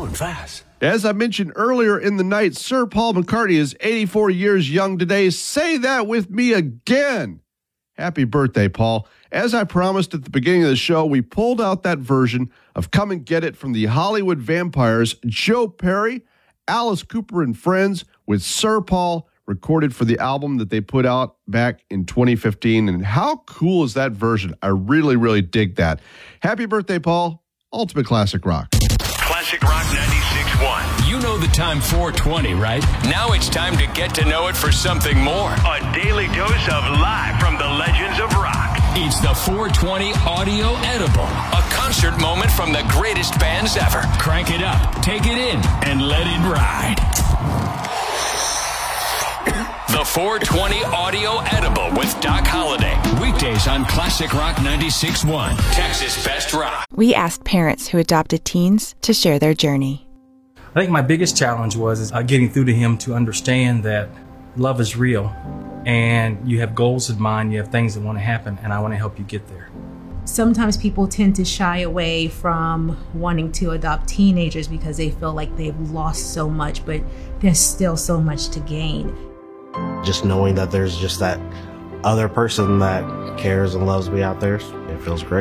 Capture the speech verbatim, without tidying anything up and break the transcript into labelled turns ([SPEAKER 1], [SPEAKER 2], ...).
[SPEAKER 1] going fast.
[SPEAKER 2] As I mentioned earlier in the night, Sir Paul McCartney is eighty-four years young today. Say that with me again. Happy birthday, Paul. As I promised at the beginning of the show, we pulled out that version of Come and Get It from the Hollywood Vampires, Joe Perry, Alice Cooper and Friends with Sir Paul, recorded for the album that they put out back in twenty fifteen. And how cool is that version? I really, really dig that. Happy birthday, Paul. Ultimate Classic Rock.
[SPEAKER 3] Classic Rock ninety-six point one.
[SPEAKER 1] You know the time four twenty, right? Now it's time to get to know it for something more.
[SPEAKER 3] A daily dose of live from the legends of rock.
[SPEAKER 1] It's the four twenty Audio Edible, a concert moment from the greatest bands ever. Crank it up, take it in, and let it ride. The four twenty Audio Edible with Doc Holliday. Weekdays on Classic Rock ninety-six point one, Texas Best Rock.
[SPEAKER 4] We asked parents who adopted teens to share their journey.
[SPEAKER 5] I think my biggest challenge was is, uh, getting through to him to understand that love is real and you have goals in mind, you have things that want to happen, and I want to help you get there.
[SPEAKER 6] Sometimes people tend to shy away from wanting to adopt teenagers because they feel like they've lost so much, but there's still so much to gain.
[SPEAKER 7] Just knowing that there's just that other person that cares and loves me out there, it feels great.